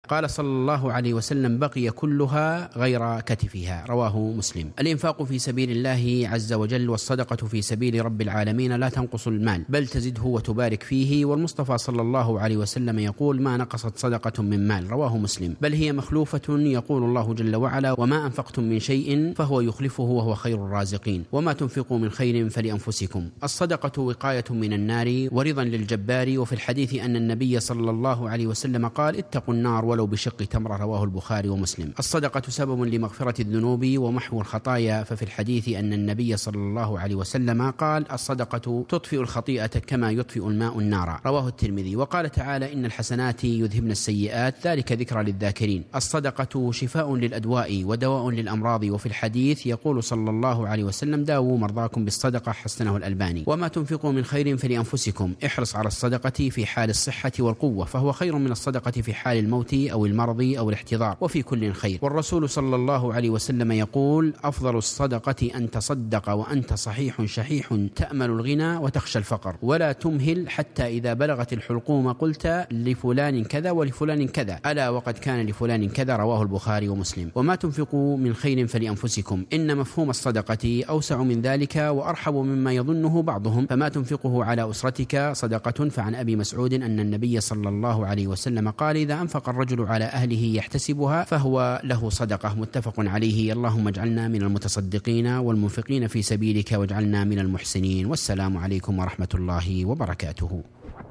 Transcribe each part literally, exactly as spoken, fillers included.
قال صلى الله عليه وسلم: بقي كلها غير كتفها. رواه مسلم. الإنفاق في سبيل الله عز وجل والصدقة في سبيل رب العالمين لا تنقص المال بل تزده وتبارك فيه، والمصطفى صلى الله عليه وسلم يقول: ما نقصت صدقة من مال. رواه مسلم. بل هي مخلوفة، يقول الله جل وعلا: وما أنفقتم من شيء فهو يخلفه وهو خير الرازقين، وما تنفقوا من خير فلأنفسكم. الصدقة وقاية من النار ورضا للجبار. وفي الحديث أن النبي صلى الله عليه وسلم قال: اتقوا النار ولو بشق تمرة. رواه البخاري ومسلم. الصدقة سبب لمغفرة الذنوب ومحو الخطايا. ففي الحديث أن النبي صلى الله عليه وسلم قال: الصدقة تطفئ الخطيئة كما يطفئ الماء النار. رواه الترمذي. وقال تعالى: إن الحسنات يذهبن السيئات ذلك ذكرى للذاكرين. الصدقة شفاء للأدواء ودواء للأمراض. وفي الحديث يقول صلى الله عليه وسلم: داووا مرضاكم بالصدقة. حسنه الألباني. وما تنفقوا من خير فلأنفسكم. احرص على الصدقة في حال الصحة والقوة، فهو خير من الصدقة في حال الموت أو المرض أو الاحتضار، وفي كل خير. والرسول صلى الله عليه وسلم يقول: أفضل الصدقة أن تصدق وأنت صحيح شحيح تأمل الغنى وتخشى الفقر، ولا تمهل حتى إذا بلغت الحلقوم قلت لفلان كذا ولفلان كذا، ألا وقد كان لفلان كذا. رواه البخاري ومسلم. وما تنفقوا من خير فلأنفسكم. إن مفهوم الصدقة أوسع من ذلك وأرحب مما يظنه بعضهم. فما تنفقه على أسرتك صدقة. فعن أبي مسعود أن النبي صلى الله عليه وسلم قال: إذا أنفق الرجل على أهله يحتسبها فهو له صدقة. متفق عليه. اللهم اجعلنا من المتصدقين والمنفقين في سبيلك واجعلنا من المحسنين. والسلام عليكم ورحمة الله وبركاته.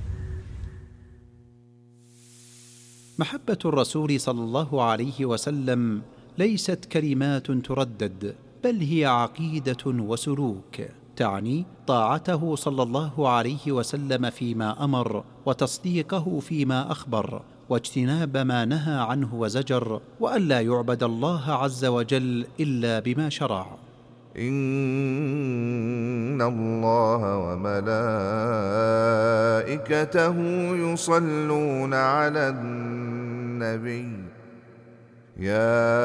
محبة الرسول صلى الله عليه وسلم ليست كلمات تردد، بل هي عقيدة وسلوك، تعني طاعته صلى الله عليه وسلم فيما أمر، وتصديقه فيما أخبر، واجتناب ما نهى عنه وزجر، وألا يعبد الله عز وجل إلا بما شرع. إن الله وملائكته يصلون على النبي يا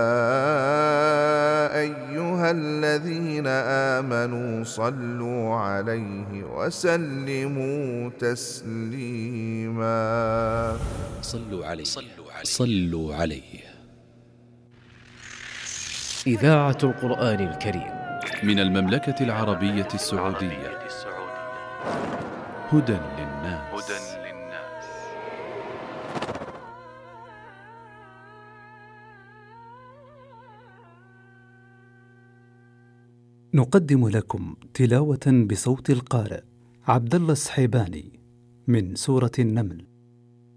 أيها الذين آمنوا صلوا عليه وسلموا تسليما. صلوا عليه صلوا عليه. إذاعة القرآن الكريم من المملكة العربية السعودية. هدى للناس. نقدم لكم تلاوة بصوت القارئ عبد الله السحيباني من سورة النمل.